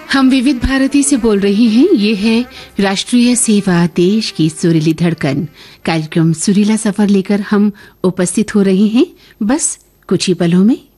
हम विविध भारती से बोल रहे हैं। ये है राष्ट्रीय सेवा, देश की सुरीली धड़कन। कार्यक्रम सुरीला सफर लेकर हम उपस्थित हो रहे हैं बस कुछ ही पलों में।